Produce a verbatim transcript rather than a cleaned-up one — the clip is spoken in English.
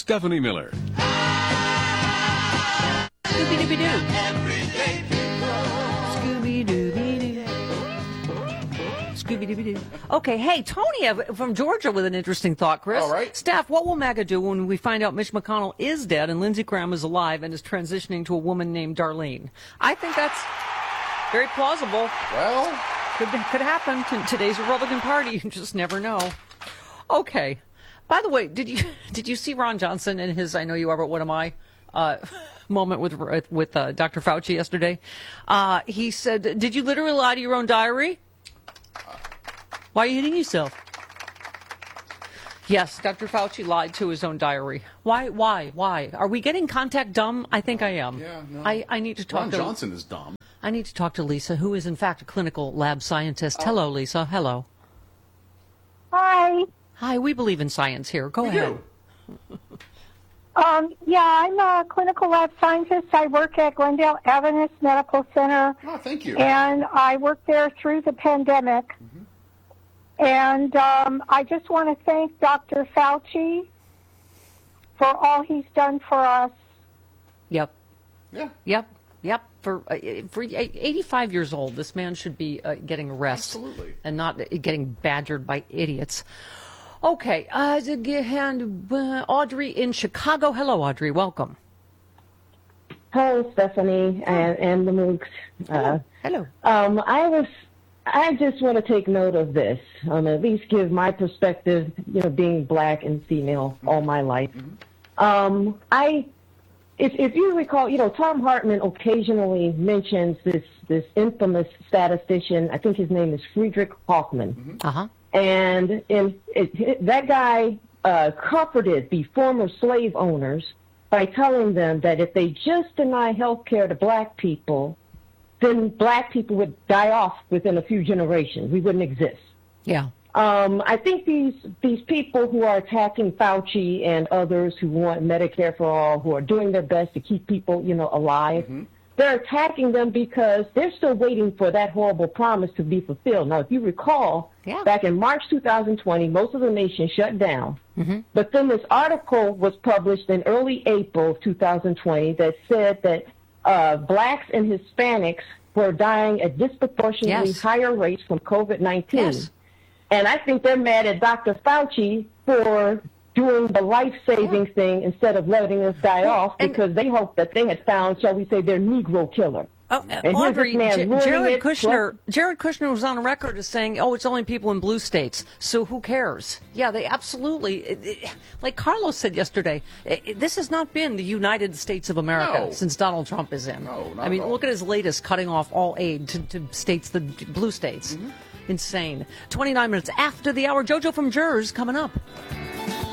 Stephanie Miller. Scooby-Dooby-Doo. Scooby-Dooby-Doo. Scooby-Dooby-Doo. Okay, hey, Tony from Georgia with an interesting thought, Chris. All right. Steph, what will MAGA do when we find out Mitch McConnell is dead and Lindsey Graham is alive and is transitioning to a woman named Darlene? I think that's very plausible. Well, Could, could happen in today's Republican Party. You just never know. Okay. By the way, did you did you see Ron Johnson and his "I know you are, but what am I" uh, moment with with uh, Doctor Fauci yesterday? Uh, he said, "Did you literally lie to your own diary? Why are you hitting yourself?" Yes, Doctor Fauci lied to his own diary. Why? Why? Why? Are we getting contact dumb? I think I am. Yeah, no. I, I need to talk Ron to Johnson is dumb. I need to talk to Lisa, who is in fact a clinical lab scientist. Oh. Hello, Lisa. Hello. Hi. Hi, we believe in science here. Go We ahead. do. Um, yeah, I'm a clinical lab scientist. I work at Glendale Adventist Medical Center. Oh, thank you. And I worked there through the pandemic. Mm-hmm. And um, I just want to thank Doctor Fauci for all he's done for us. Yep. Yeah. Yep. Yep. For uh, for eighty-five years old, this man should be uh, getting rest. Absolutely. And not uh, getting badgered by idiots. Okay. Uh, and uh, Audrey in Chicago. Hello, Audrey. Welcome. Hello, Stephanie and, and the Mooks. Uh, Hello. Um, I was. I just want to take note of this. Um, at least give my perspective. You know, being black and female all my life. Mm-hmm. Um, I. If, if you recall, you know, Tom Hartman occasionally mentions this, this infamous statistician. I think his name is Friedrich Hoffman. Mm-hmm. Uh-huh. And in, it, it, that guy uh, comforted the former slave owners by telling them that if they just deny health care to black people, then black people would die off within a few generations. We wouldn't exist. Yeah. Um, I think these these people who are attacking Fauci and others who want Medicare for all, who are doing their best to keep people, you know, alive, mm-hmm. they're attacking them because they're still waiting for that horrible promise to be fulfilled. Now, if you recall, yeah. back in March two thousand twenty, most of the nation shut down. Mm-hmm. But then this article was published in early April of two thousand twenty that said that uh, blacks and Hispanics were dying at disproportionately yes. higher rates from COVID nineteen. Yes. And I think they're mad at Doctor Fauci for doing the life-saving yeah. thing instead of letting us die well, off because they hoped that they had found, shall we say, their Negro killer. Oh, and Audrey, J- Jared Kushner, Jared Kushner was on record as saying, "Oh, it's only people in blue states, so who cares?" Yeah, they absolutely, it, it, like Carlos said yesterday, it, it, this has not been the United States of America no. since Donald Trump is in. No, not I mean, at all. look at his latest cutting off all aid to, to states, the blue states. Mm-hmm. Insane. twenty-nine minutes after the hour. JoJo from Jers coming up.